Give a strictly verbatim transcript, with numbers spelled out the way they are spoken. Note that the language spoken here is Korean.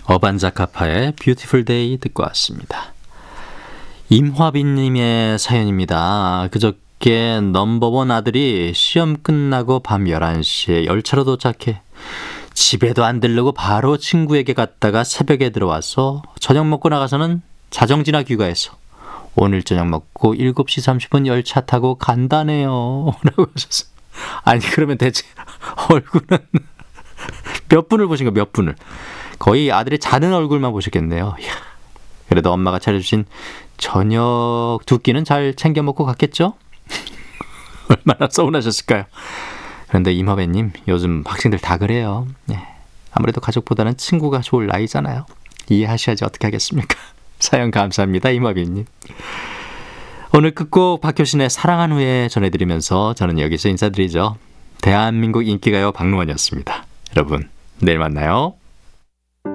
어반자카파의 뷰티풀 데이 듣고 왔습니다. 임화빈님의 사연입니다. 그저께 넘버원 아들이 시험 끝나고 밤 열한 시에 열차로 도착해 집에도 안 들르고 바로 친구에게 갔다가 새벽에 들어와서 저녁 먹고 나가서는 자정지나 귀가해서 오늘 저녁 먹고 일곱 시 삼십 분 열차 타고 간다네요 라고 하셨어요. 아니 그러면 대체 얼굴은 몇 분을 보신 거예요? 몇 분을? 거의 아들이 자는 얼굴만 보셨겠네요. 이야, 그래도 엄마가 차려주신 저녁 두 끼는 잘 챙겨 먹고 갔겠죠? 얼마나 서운하셨을까요? 그런데 임화배님, 요즘 학생들 다 그래요. 네, 아무래도 가족보다는 친구가 좋을 나이잖아요. 이해하셔야지 어떻게 하겠습니까? 사연 감사합니다, 임화배님. 오늘 끝곡 박효신의 사랑한 후에 전해드리면서 저는 여기서 인사드리죠. 대한민국 인기가요 박노원이었습니다. 여러분, 내일 만나요.